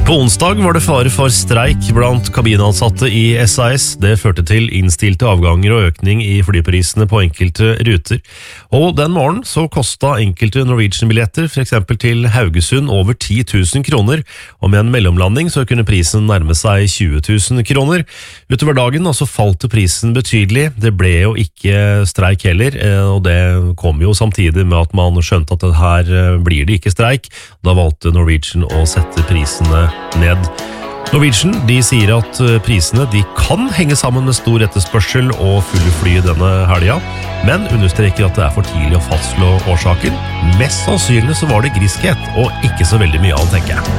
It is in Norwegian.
På onsdag var det fare for streik blant kabinansatte i SAS. Det førte til innstilte avganger og økning i flyprisene på enkelte ruter. Og den morgen så kostet enkelte Norwegian-billetter, for eksempel til Haugesund, over 10 000 kroner, og med en mellomlanding så kunne prisen nærme seg 20 000 kroner. Utover dagen så falt prisen betydelig. Det ble jo ikke streik heller, og det kom jo samtidig med at man skjønte at det her blir det ikke streik. Da valgte Norwegian å sette prisene ned. Norwegian de sier at prisene de kan henge sammen med stor etterspørsel og fulle fly denne helgen, men understreker at det for tidlig å fastslå årsaken. Mest sannsynlig så var det griskhet, og ikke så veldig mye annet, tenker jeg.